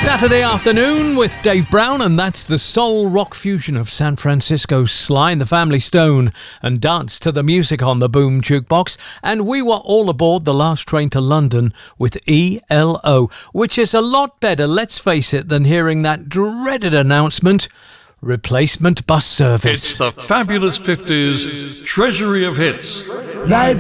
Saturday afternoon with Dave Brown, and that's the soul rock fusion of San Francisco's Sly and the Family Stone and Dance to the Music on the Boom Jukebox. And we were all aboard the last train to London with ELO, which is a lot better, let's face it, than hearing that dreaded announcement: replacement bus service. It's the fabulous 50s Treasury of Hits. Life